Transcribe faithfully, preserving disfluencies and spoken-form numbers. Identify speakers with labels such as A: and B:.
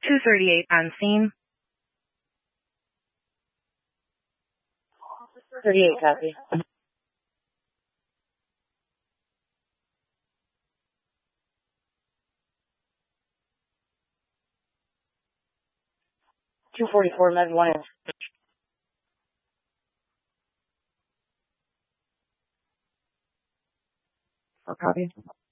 A: two thirty-eight on scene.
B: thirty-eight, copy. two forty-four, med one inch.
A: Oh, copy.